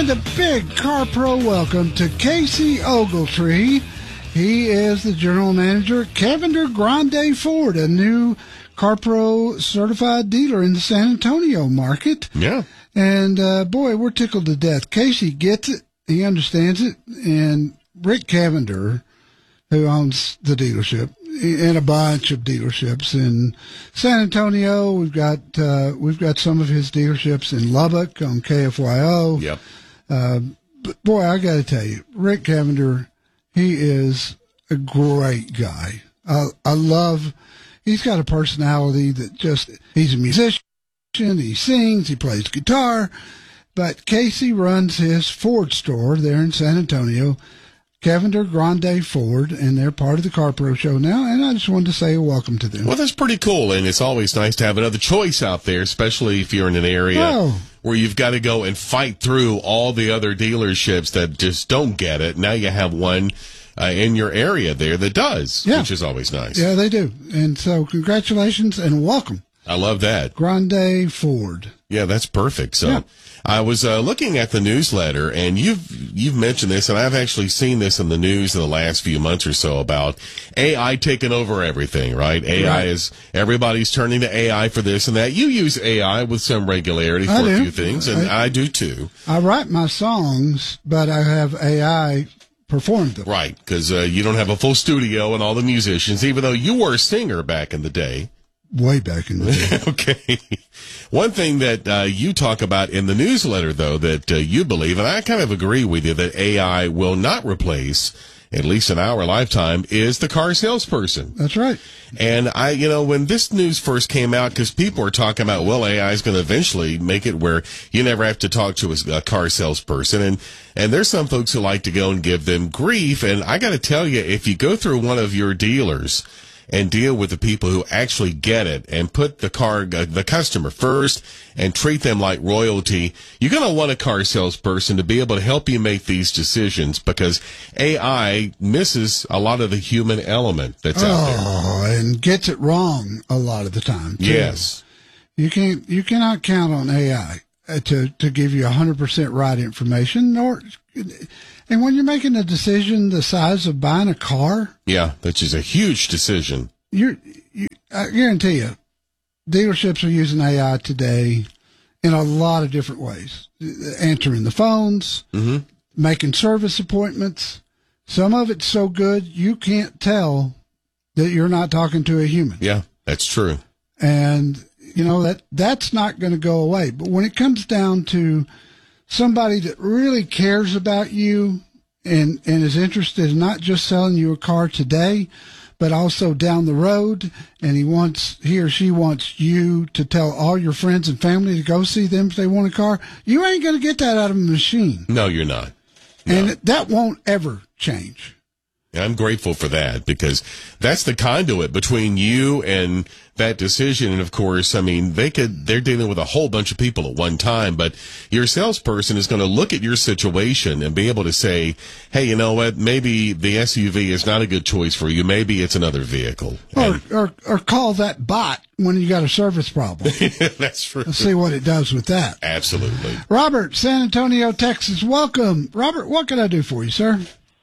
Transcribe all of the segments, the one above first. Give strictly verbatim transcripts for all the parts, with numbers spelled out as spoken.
And a big Car Pro welcome to Casey Ogletree. He is the general manager at Cavender Grande Ford, a new Car Pro certified dealer in the San Antonio market. Yeah. And, uh, boy, we're tickled to death. Casey gets it. He understands it. And Rick Cavender, who owns the dealership, and a bunch of dealerships in San Antonio. We've got uh, we've got some of his dealerships in Lubbock on K F Y O. Yep. Uh, but boy, I got to tell you, Rick Cavender, he is a great guy. I, I love. He's got a personality that just. He's a musician. He sings. He plays guitar. But Casey runs his Ford store there in San Antonio, Cavender Grande Ford, and they're part of the Car Pro Show now, and I just wanted to say a welcome to them. Well, that's pretty cool, and it's always nice to have another choice out there, especially if you're in an area oh. where you've got to go and fight through all the other dealerships that just don't get it. Now you have one uh, in your area there that does, yeah. which is always nice. Yeah, they do. And so congratulations and welcome. I love that. Grande Ford. Yeah, that's perfect. So yeah. I was uh, looking at the newsletter, and you've you've mentioned this, and I've actually seen this in the news in the last few months or so about A I taking over everything, right? A I right. is, everybody's turning to A I for this and that. You use A I with some regularity for I a do. few things, and I, I do too. I write my songs, but I have A I perform them. Right, because uh, you don't have a full studio and all the musicians, even though you were a singer back in the day. Way back in the day. Okay. One thing that uh, you talk about in the newsletter, though, that uh, you believe, and I kind of agree with you, that A I will not replace, at least in our lifetime, is the car salesperson. That's right. And I, you know, when this news first came out, because people were talking about, well, A I is going to eventually make it where you never have to talk to a, a car salesperson. And, and there's some folks who like to go and give them grief. And I got to tell you, if you go through one of your dealers and deal with the people who actually get it and put the car, uh, the customer first and treat them like royalty, you're going to want a car salesperson to be able to help you make these decisions, because A I misses a lot of the human element that's oh, out there. Oh, and gets it wrong a lot of the time, too. Yes. You can't, you cannot count on A I to, to give you one hundred percent right information, nor... And when you're making a decision the size of buying a car, yeah, that's just a huge decision. You're, you, I guarantee you, dealerships are using A I today in a lot of different ways. Answering the phones, mm-hmm. making service appointments. Some of it's so good you can't tell that you're not talking to a human. Yeah, that's true. And you know that that's not going to go away. But when it comes down to somebody that really cares about you and, and is interested in not just selling you a car today, but also down the road, and he wants, he or she wants you to tell all your friends and family to go see them if they want a car, you ain't going to get that out of a machine. No, you're not. No. And that won't ever change. I'm grateful for that, because that's the conduit between you and that decision. And of course, I mean, they could, they're dealing with a whole bunch of people at one time, but your salesperson is going to look at your situation and be able to say, hey, you know what? Maybe the S U V is not a good choice for you. Maybe it's another vehicle. Or, or, or call that bot when you got a service problem. That's true. Let's see what it does with that. Absolutely. Robert, San Antonio, Texas. Welcome. Robert, what can I do for you, sir?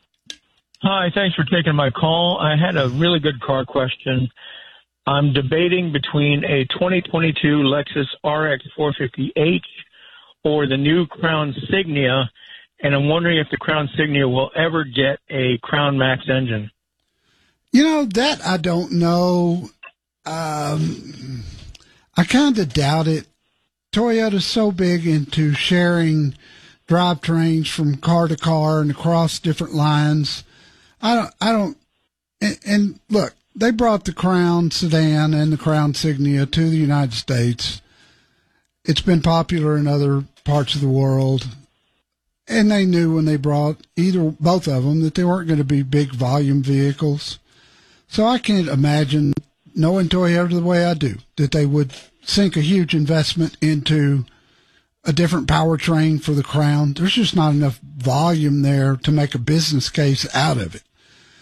Hi, thanks for taking my call. I had a really good car question. I'm debating between a twenty twenty-two Lexus R X four fifty H or the new Crown Signia, and I'm wondering if the Crown Signia will ever get a Crown Max engine. You know, that I don't know. Um, I kind of doubt it. Toyota's so big into sharing drivetrains from car to car and across different lines. I don't, I don't, and, and look, they brought the Crown sedan and the Crown Signia to the United States. It's been popular in other parts of the world. And they knew when they brought either, both of them, that they weren't going to be big volume vehicles. So I can't imagine, knowing Toyota the way I do, that they would sink a huge investment into a different powertrain for the Crown. There's just not enough volume there to make a business case out of it.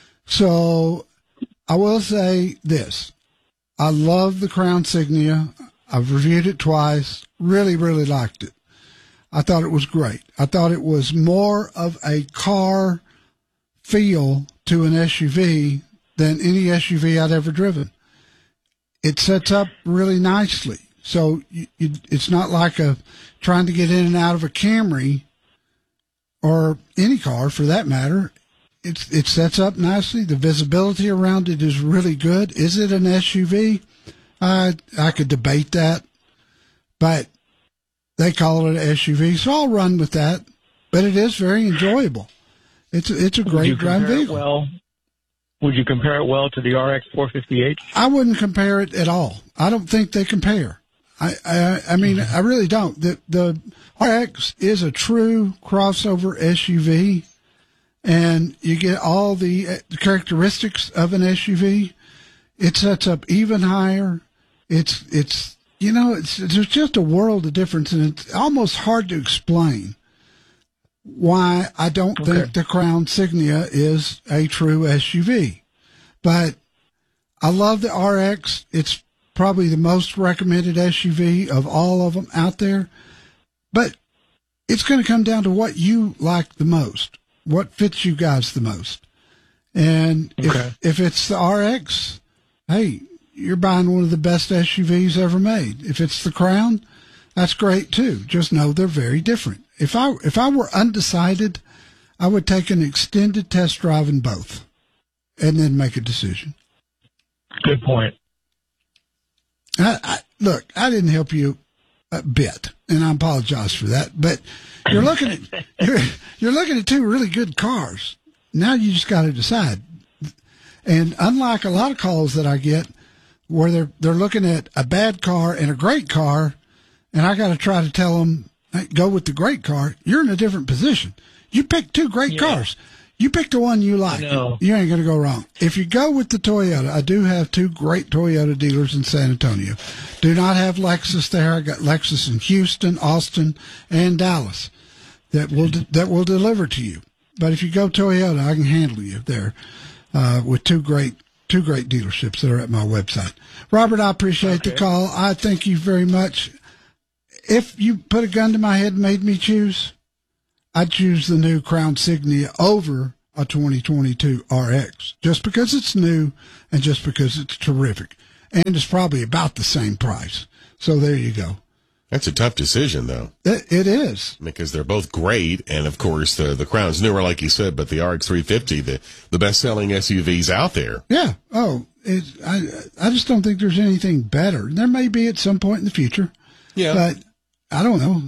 So I will say this. I love the Crown Signia. I've reviewed it twice. Really, really liked it. I thought it was great. I thought it was more of a car feel to an S U V than any S U V I'd ever driven. It sets up really nicely. So you, you, it's not like a trying to get in and out of a Camry or any car for that matter. It's, it sets up nicely. The visibility around it is really good. Is it an S U V? I, I could debate that, but they call it an S U V, so I'll run with that. But it is very enjoyable. It's a, it's a great driving vehicle. Well, would you compare it well to the R X four fifty H? I wouldn't compare it at all. I don't think they compare. I I, I mean, mm-hmm. I really don't. The the R X is a true crossover S U V, and you get all the characteristics of an S U V. It sets up even higher. It's it's you know it's there's just a world of difference, and it's almost hard to explain why I don't okay. think the Crown Signia is a true S U V. But I love the R X. It's probably the most recommended S U V of all of them out there. But it's going to come down to what you like the most, what fits you guys the most. And okay. if, if it's the R X, hey, you're buying one of the best S U Vs ever made. If it's the Crown, that's great too. Just know they're very different. If I if I were undecided, I would take an extended test drive in both, and then make a decision. Good point. I, I, look, I didn't help you a bit, and I apologize for that. But you're looking at you're you're looking at two really good cars. Now you just got to decide. And unlike a lot of calls that I get, where they're they're looking at a bad car and a great car, and I got to try to tell them, hey, go with the great car. You're in a different position. You picked two great yeah. cars. You pick the one you like. You ain't going to go wrong. If you go with the Toyota, I do have two great Toyota dealers in San Antonio. Do not have Lexus there. I got Lexus in Houston, Austin, and Dallas that will de- that will deliver to you. But if you go Toyota, I can handle you there uh, with two great two great dealerships that are at my website. Robert, I appreciate okay. the call. I thank you very much. If you put a gun to my head and made me choose, I'd choose the new Crown Signia over a twenty twenty-two R X, just because it's new and just because it's terrific. And it's probably about the same price. So there you go. That's a tough decision, though. It, it is. Because they're both great, and, of course, the, the Crown's newer, like you said, but the R X three fifty, the, the best-selling S U Vs out there. Yeah. Oh, it, I, I just don't think there's anything better. There may be at some point in the future. Yeah. But I don't know.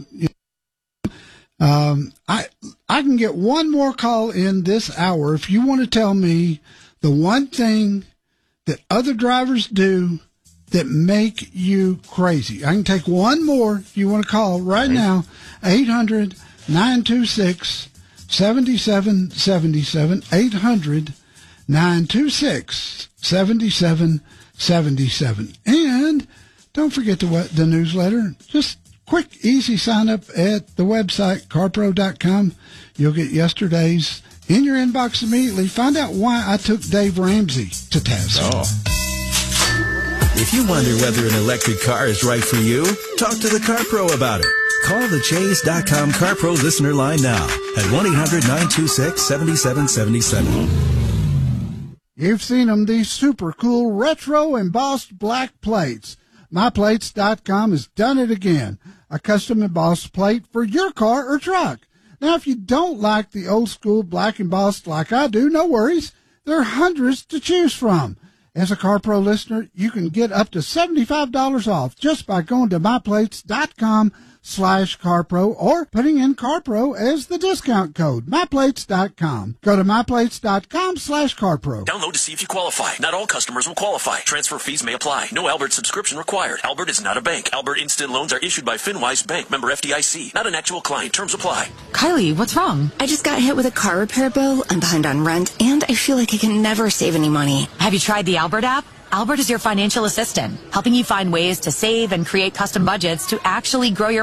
Um, I I can get one more call in this hour if you want to tell me the one thing that other drivers do that make you crazy. I can take one more if you want to call right now, eight hundred, nine two six, seven seven seven seven, eight hundred, nine two six, seven seven seven seven. And don't forget the, the newsletter. Just quick, easy sign up at the website, car pro dot com. You'll get yesterday's in your inbox immediately. Find out why I took Dave Ramsey to task. Oh. If you wonder whether an electric car is right for you, talk to the Car Pro about it. Call the Chase dot com Car Pro listener line now at one eight hundred, nine two six, seven seven seven seven. You've seen them, these super cool retro embossed black plates. my plates dot com has done it again. A custom embossed plate for your car or truck. Now, if you don't like the old school black embossed like I do, no worries. There are hundreds to choose from. As a CarPro listener, you can get up to seventy-five dollars off just by going to my plates dot com slash CarPro or putting in CarPro as the discount code. my plates dot com. Go to my plates dot com slash CarPro. Download to see if you qualify. Not all customers will qualify. Transfer fees may apply. No Albert subscription required. Albert is not a bank. Albert Instant Loans are issued by FinWise Bank, member F D I C. Not an actual client. Terms apply. Kylie, what's wrong? I just got hit with a car repair bill. I'm behind on rent, and I feel like I can never save any money. Have you tried the Albert app? Albert is your financial assistant, helping you find ways to save and create custom budgets to actually grow your money.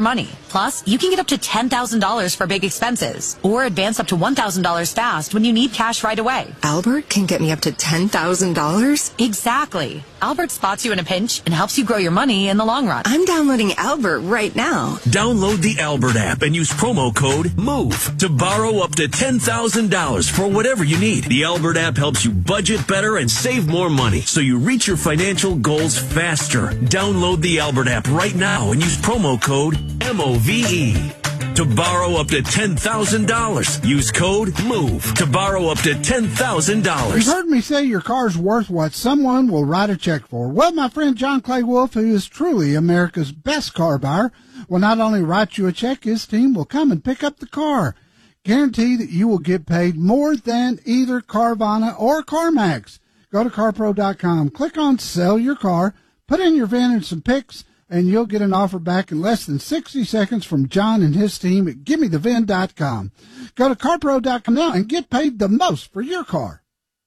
Plus, you can get up to ten thousand dollars for big expenses or advance up to one thousand dollars fast when you need cash right away. Albert can get me up to ten thousand dollars? Exactly. Albert spots you in a pinch and helps you grow your money in the long run. I'm downloading Albert right now. Download the Albert app and use promo code MOVE to borrow up to ten thousand dollars for whatever you need. The Albert app helps you budget better and save more money so you reach your financial goals faster. Download the Albert app right now and use promo code M O V E to borrow up to ten thousand dollars. Use code MOVE to borrow up to ten thousand dollars. You've heard me say your car's worth what someone will write a check for. Well, my friend John Clay Wolf, who is truly America's best car buyer, will not only write you a check, his team will come and pick up the car. Guarantee that you will get paid more than either Carvana or CarMax. Go to car pro dot com, click on Sell Your Car, put in your V I N and some pics, and you'll get an offer back in less than sixty seconds from John and his team at give me the V I N dot com. Go to car pro dot com now and get paid the most for your car.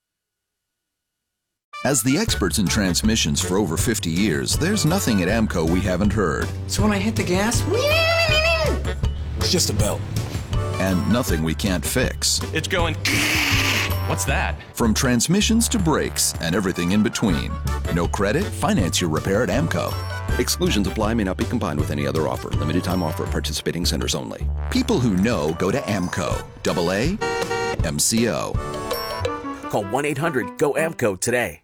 As the experts in transmissions for over fifty years, there's nothing at AMCO we haven't heard. So when I hit the gas, it's just a belt. And nothing we can't fix. It's going... What's that? From transmissions to brakes and everything in between. No credit? Finance your repair at AMCO. Exclusions apply, may not be combined with any other offer. Limited time offer at participating centers only. People who know go to AMCO. Double A M C O. Call one eight hundred go A M C O today.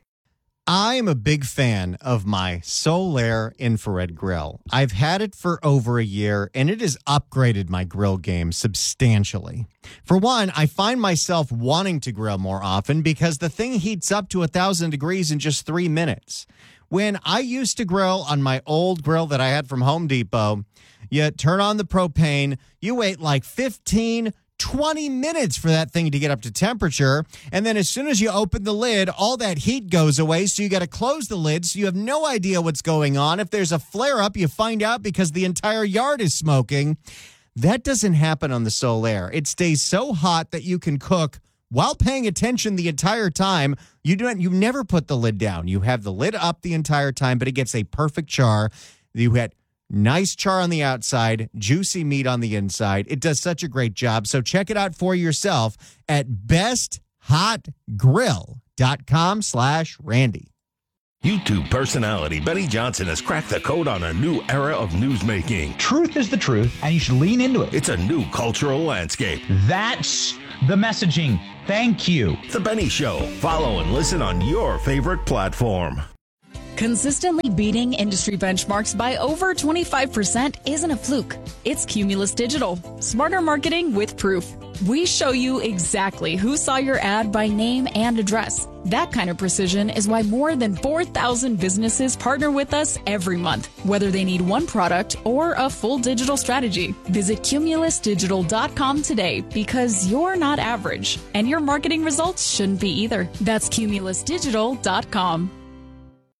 I am a big fan of my Solaire infrared grill. I've had it for over a year, and it has upgraded my grill game substantially. For one, I find myself wanting to grill more often because the thing heats up to one thousand degrees in just three minutes. When I used to grill on my old grill that I had from Home Depot, you turn on the propane, you wait like fifteen, twenty minutes for that thing to get up to temperature. And then as soon as you open the lid, all that heat goes away. So you got to close the lid. So you have no idea what's going on. If there's a flare up, you find out because the entire yard is smoking. That doesn't happen on the Solaire. It stays so hot that you can cook while paying attention the entire time. You don't, you never put the lid down. You have the lid up the entire time, but it gets a perfect char. You had nice char on the outside, juicy meat on the inside. It does such a great job. So check it out for yourself at best hot grill dot com slash Randy. YouTube personality Benny Johnson has cracked the code on a new era of newsmaking. Truth is the truth, and you should lean into it. It's a new cultural landscape. That's the messaging. Thank you. The Benny Show. Follow and listen on your favorite platform. Consistently beating industry benchmarks by over twenty-five percent isn't a fluke. It's Cumulus Digital. Smarter marketing with proof. We show you exactly who saw your ad by name and address. That kind of precision is why more than four thousand businesses partner with us every month, whether they need one product or a full digital strategy. Visit cumulus digital dot com today because you're not average, and your marketing results shouldn't be either. That's cumulus digital dot com.